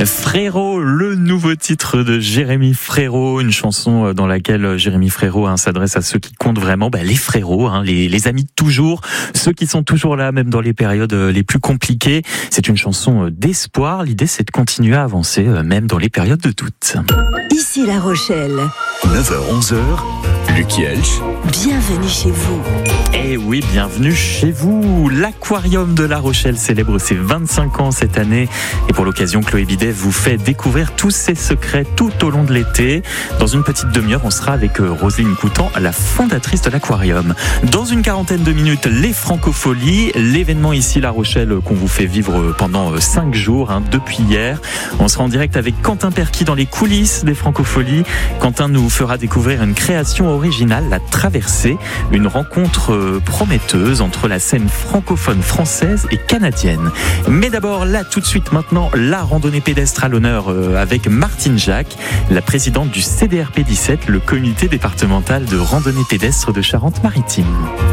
Frérot, le nouveau titre de Jérémy Frérot, une chanson dans laquelle Jérémy Frérot s'adresse à ceux qui comptent vraiment, les frérots, les amis de toujours, ceux qui sont toujours là, même dans les périodes les plus compliquées. C'est une chanson d'espoir. L'idée, c'est de continuer à avancer, même dans les périodes de doute. Ici La Rochelle. 9h-11h, Luc Elch. Bienvenue chez vous. Eh oui, bienvenue chez vous. L'Aquarium de La Rochelle célèbre ses 25 ans cette année. Et pour l'occasion, Chloé Bidet vous fait découvrir tous ses secrets tout au long de l'été. Dans une petite demi-heure, on sera avec Roselyne Coutan, la fondatrice de l'Aquarium. Dans une quarantaine de minutes, les Francopholies, l'événement ici La Rochelle qu'on vous fait vivre pendant 5 jours, depuis hier. On sera en direct avec Quentin Perquis dans les coulisses des Francopholies. Quentin nous fera découvrir une création originale, La Traversée, une rencontre prometteuse entre la scène francophone française et canadienne. Mais d'abord, là, tout de suite, maintenant, la randonnée pédestre à l'honneur avec Martine Jacques, la présidente du CDRP 17, le comité départemental de randonnée pédestre de Charente-Maritime.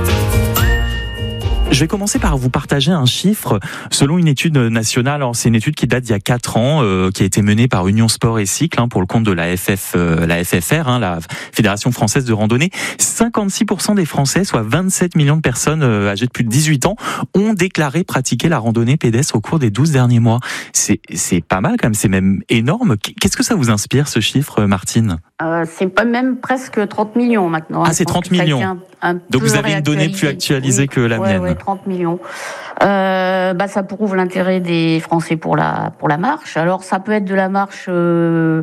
Je vais commencer par vous partager un chiffre selon une étude nationale. Alors, c'est une étude qui date d'il y a 4 ans, qui a été menée par Union Sport et Cycle pour le compte de la FFR, la Fédération Française de Randonnée. 56% des Français, soit 27 millions de personnes âgées de plus de 18 ans, ont déclaré pratiquer la randonnée pédestre au cours des 12 derniers mois. C'est pas mal quand même, c'est même énorme. Qu'est-ce que ça vous inspire, ce chiffre, Martine ? C'est pas même presque 30 millions maintenant. Ah, c'est 30 millions. Donc vous avez une donnée plus actualisée que la mienne. Oui, 30 millions. Ça prouve l'intérêt des Français pour la marche. Alors ça peut être de la marche de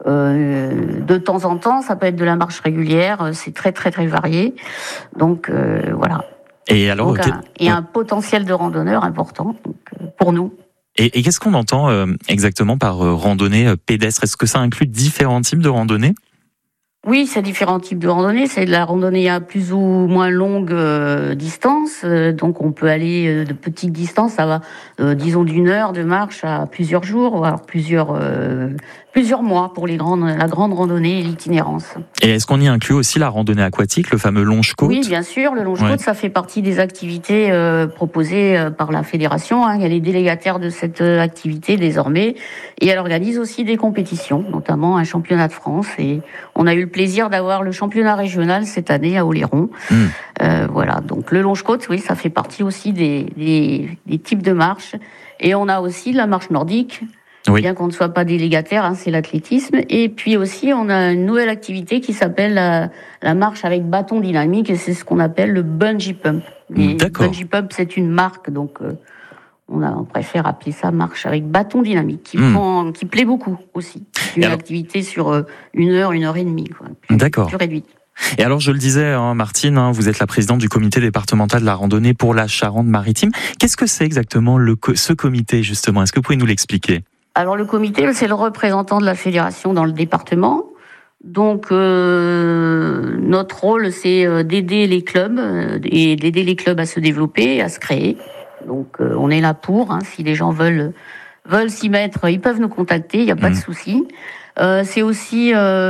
temps en temps, ça peut être de la marche régulière. C'est très très très varié. Donc voilà. Et alors, il y a un potentiel de randonneurs important pour nous. Et qu'est-ce qu'on entend exactement par randonnée pédestre ? Est-ce que ça inclut différents types de randonnées ? Oui, c'est différents types de randonnées. C'est de la randonnée à plus ou moins longue distance. Donc, on peut aller de petites distances. Ça va, disons, d'1 heure de marche à plusieurs jours, voire plusieurs mois pour la grande randonnée et l'itinérance. Et est-ce qu'on y inclut aussi la randonnée aquatique, le fameux longe-côte ? Oui, bien sûr. Le longe-côte, ça fait partie des activités proposées par la fédération. Elle est délégataire de cette activité désormais. Et elle organise aussi des compétitions, notamment un championnat de France. Et on a eu le plaisir d'avoir le championnat régional cette année à Oléron. Voilà, donc le longe-côte, oui, ça fait partie aussi des types de marches. Et on a aussi la marche nordique, bien qu'on ne soit pas délégataire, c'est l'athlétisme. Et puis aussi, on a une nouvelle activité qui s'appelle la marche avec bâton dynamique, et c'est ce qu'on appelle le bungee pump. Bungee pump, c'est une marque, donc on préfère appeler ça marche avec bâton dynamique, qui plaît beaucoup aussi. C'est une activité sur 1 heure, 1 heure et demie, plus réduite. Et alors, je le disais, Martine, vous êtes la présidente du comité départemental de la randonnée pour la Charente-Maritime. Qu'est-ce que c'est exactement ce comité, justement ? Est-ce que vous pouvez nous l'expliquer ? Alors, le comité, c'est le représentant de la fédération dans le département. Donc, notre rôle, c'est d'aider les clubs et d'aider les clubs à se développer, à se créer. Donc, on est là pour, si les gens veulent s'y mettre, ils peuvent nous contacter, il n'y a pas de souci. C'est aussi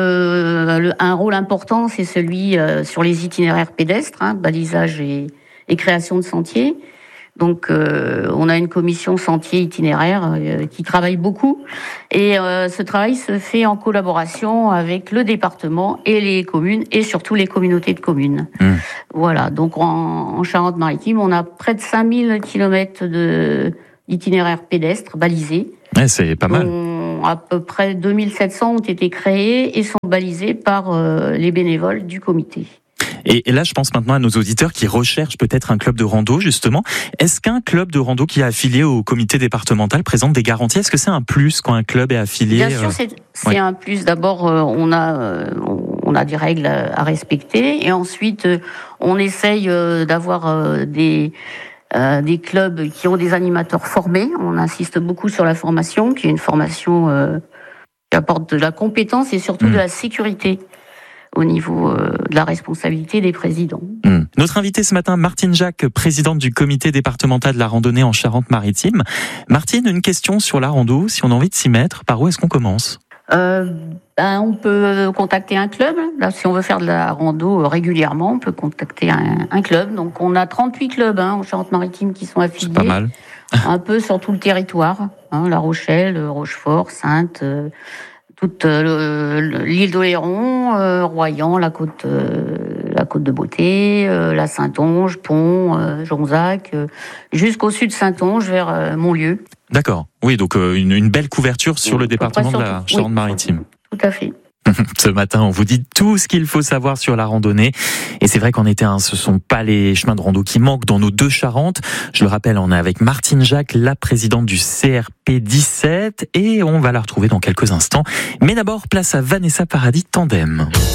un rôle important, c'est celui sur les itinéraires pédestres, balisage et création de sentiers. Donc, on a une commission sentier itinéraire qui travaille beaucoup. Et ce travail se fait en collaboration avec le département et les communes, et surtout les communautés de communes. Voilà, donc en Charente-Maritime, on a près de 5000 kilomètres d'itinéraires pédestres balisés. Ouais, c'est pas mal. À peu près 2700 ont été créés et sont balisés par les bénévoles du comité. Et là, je pense maintenant à nos auditeurs qui recherchent peut-être un club de rando, justement. Est-ce qu'un club de rando qui est affilié au comité départemental présente des garanties ? Est-ce que c'est un plus quand un club est affilié ? Bien sûr, c'est un plus. D'abord, on a des règles à respecter. Et ensuite, on essaye d'avoir des clubs qui ont des animateurs formés. On insiste beaucoup sur la formation, qui est une formation qui apporte de la compétence et surtout de la sécurité au niveau de la responsabilité des présidents. Notre invitée ce matin, Martine Jacques, présidente du comité départemental de la randonnée en Charente-Maritime. Martine, une question sur la rando, si on a envie de s'y mettre, par où est-ce qu'on commence ? On peut contacter un club. Là, si on veut faire de la rando régulièrement, on peut contacter un club. Donc, on a 38 clubs en Charente-Maritime qui sont affiliés. C'est pas mal. un peu sur tout le territoire, La Rochelle, Rochefort, Saintes, toute l'île d'Oléron, Royan, la côte de Beauté, la Saintonge, Pont, Jonzac, jusqu'au sud de Saintonge vers Montlieu. D'accord. Oui, donc une belle couverture sur le département de la Charente-Maritime. Tout à fait. Ce matin, on vous dit tout ce qu'il faut savoir sur la randonnée. Et c'est vrai qu'en été, ce sont pas les chemins de rando qui manquent dans nos deux Charentes. Je le rappelle, on est avec Martine Jacques, la présidente du CRP 17, et on va la retrouver dans quelques instants. Mais d'abord, place à Vanessa Paradis Tandem.